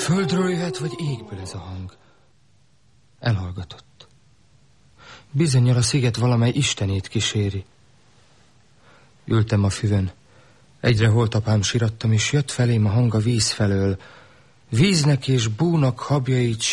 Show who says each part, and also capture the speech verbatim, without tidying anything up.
Speaker 1: Földről jöhet, vagy égből ez a hang? Elhallgatott. Bizonnyal a sziget valamely istenét kíséri. Ültem a füvön. Egyre holtapám sirattam, és jött felém a hang a víz felől. Víznek és búnak habjait